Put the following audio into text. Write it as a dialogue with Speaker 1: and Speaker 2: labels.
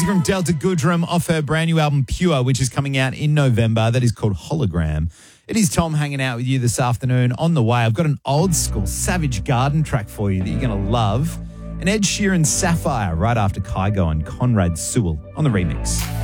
Speaker 1: Music from Delta Goodrem off her brand new album Pure, which is coming out in November. That is called Hologram. It is Tom hanging out with you this afternoon. On the way, I've got an old school Savage Garden track for you that you're going to love. And Ed Sheeran's Sapphire right after Kygo and Conrad Sewell on the remix.